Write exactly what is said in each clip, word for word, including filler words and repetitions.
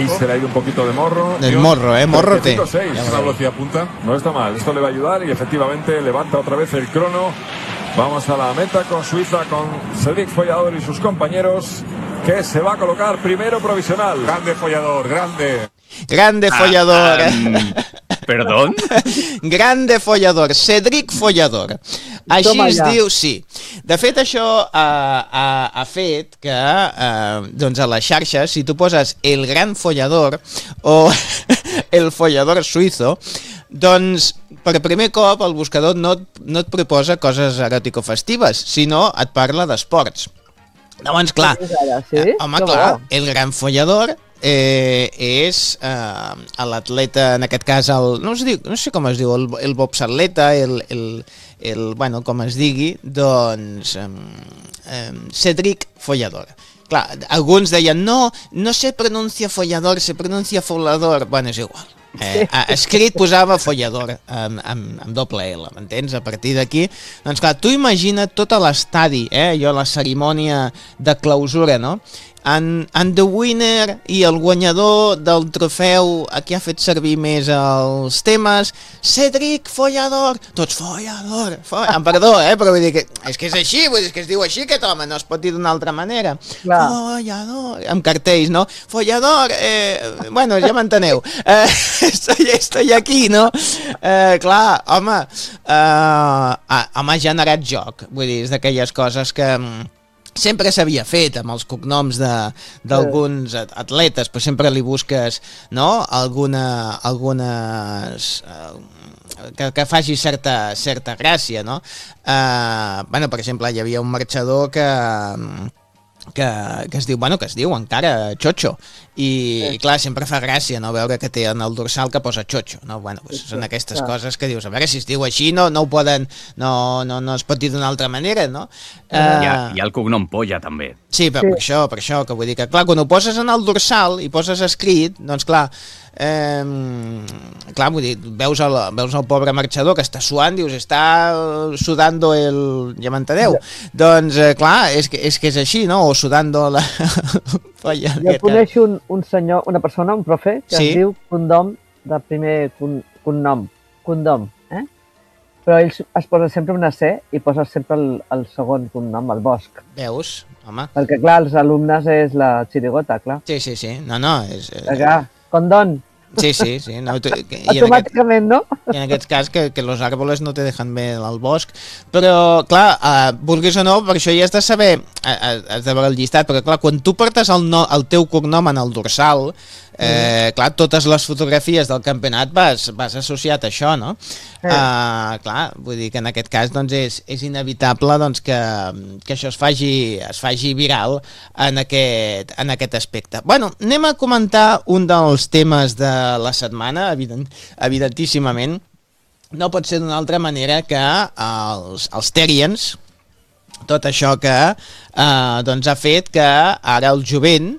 Ahí se le ha ido un poquito de morro. Del morro, ¿eh? Morrote. seis, una velocidad punta. No está mal. Esto le va a ayudar y efectivamente levanta otra vez el crono. Vamos a la meta con Suiza, con Cédric Follador y sus compañeros, que se va a colocar primero provisional. Grande Follador, grande. Grande Follador. Ah, um, perdón? Grande Follador, Cédric Follador. Així Toma es ja. diu, sí. De fet, això ha, ha, ha fet que eh, doncs a les xarxes, si tu poses el gran follador o el follador suïzo, doncs per primer cop el buscador no, et- no et proposa coses eròtico-festives, sinó et parla d'esports. Llavors, clar, Què dius ara, sí? eh, home, Que clar, bo. el gran follador eh, és eh, l'atleta, en aquest cas, el, no, es diu, no sé com es diu, el, el bobsatleta, el, el, el, bueno, com es digui, doncs, eh, eh, Cédric Follador. Clar, alguns deien, no, no se pronuncia follador, se pronuncia follador. Bueno, és igual. Eh, a- escrit posava follador amb, amb, amb doble L, m'entens? A partir d'aquí, doncs clar, tu imagina tot l'estadi, eh, allò, la cerimònia de clausura, no? And, and the winner i el guanyador del trofeu, a qui ha fet servir més els temes, Cédric Follador, tots follador, fo... ah, perdó, eh, però vull dir que és que és així, vull dir, és que es diu així aquest home, no es pot dir d'una altra manera. Clar. Follador, amb cartells, no? Follador, eh, bueno, ja m'enteneu. Eh, estoy, estoy aquí, no? Eh, clar, home, eh, ha, home, ha generat joc, vull dir, és d'aquelles coses que mm, sempre s'havia fet amb els cognoms de- d'alguns at- atletes, però sempre li busques, no?, alguna, algunes... Eh, que, que faci certa, certa gràcia, no? Eh, bueno, per exemple, hi havia un marxador que... Que, que es diu, bueno, que es diu encara Chocho i, i clar, sempre fa gràcia no veure que té en el dorsal que posa Chocho, no? Bueno, pues són aquestes clar. coses que dius, a veure si es diu així, no, no ho poden, no, no, no es pot dir d'una altra manera, no? Hi ha, Eh, hi ha el cognom Polla, també. Sí, però Sí. per això, per això, que vull dir que, clar, quan ho poses en el dorsal i poses escrit, doncs clar, eh, clar, vull dir, veus el, veus el pobre marxador que està suant, dius, està sudando el... ja m'enteneu? Doncs, eh, clar, és que, és que és així, no? O sudando la... Polla, Jo coneixo un, un senyor, una persona, un profe, que Sí? es diu Condom, de primer con, cognom, Condom, eh? Però ell es posa sempre una C i posa sempre el, el segon cognom, el Bosch. Veus? Home. Perquè, clar, els alumnes és la xirigota, clar. Sí, sí, sí. No, no, és... eh, Clar, Condón, Sí, sí, sí. No, tu, que- i, en aquest, automàticament, no? I en aquest cas que, que los árboles no te dejan ver al bosc. Però, clar, uh, vulguis o no, per això ja has de saber, uh, has de veure el llistat, perquè clar, quan tu portes el, no, el teu cognom en el dorsal, eh, clar, totes les fotografies del campionat vas, vas associat a això, no? Sí. Uh, clar, vull dir que en aquest cas doncs, és, és inevitable doncs, que, que això es faci, es faci viral en aquest, en aquest aspecte. Bueno, anem a comentar un dels temes de la setmana, evident, evidentíssimament. No pot ser d'una altra manera que els, els Terriens, tot això que eh, doncs ha fet que ara el jovent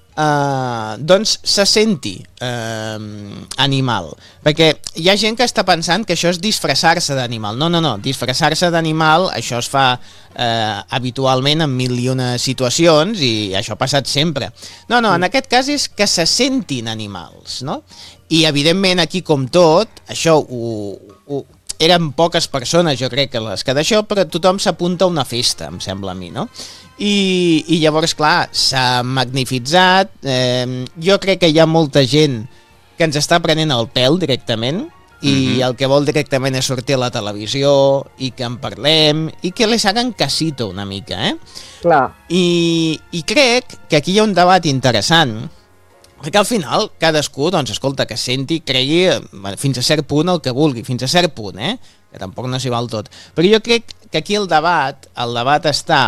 Uh, doncs se senti uh, animal, perquè hi ha gent que està pensant que això és disfressar-se d'animal. No, no, no, disfressar-se d'animal això es fa uh, habitualment en mil i una situacions i això ha passat sempre. No, no, en aquest cas és que se sentin animals, no? I evidentment aquí com tot, això ho, ho, eren poques persones, jo crec que les que d'això, però tothom s'apunta a una festa, em sembla a mi, no? I, i llavors, clar, s'ha magnificat, eh, jo crec que hi ha molta gent que ens està prenent el pèl directament i Mhm. el que vol directament és sortir a la televisió i que en parlem i que les hagan casito una mica, eh? Clar, I, i crec que aquí hi ha un debat interessant, perquè al final cadascú, doncs, escolta, que senti, cregui bueno, fins a cert punt el que vulgui, fins a cert punt, eh? Que tampoc no s'hi val tot. Però jo crec que aquí el debat, el debat està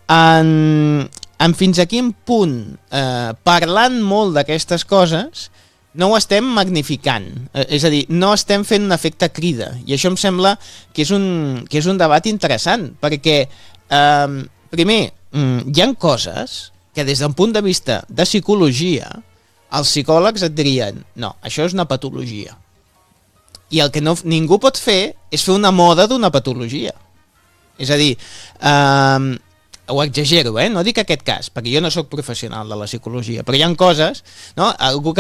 en, en fins a quin punt, eh, parlant molt d'aquestes coses, no ho estem magnificant. Eh, és a dir, no estem fent un efecte crida. I això em sembla que és un, que és un debat interessant, perquè, eh, primer, mm, hi ha coses que des d'un punt de vista de psicologia, els psicòlegs et dirien, no, això és una patologia. I el que no, ningú pot fer és fer una moda d'una patologia. És a dir, eh, ho exagero, eh? No dic aquest cas, perquè jo no sóc professional de la psicologia, però hi ha coses, no? Algú que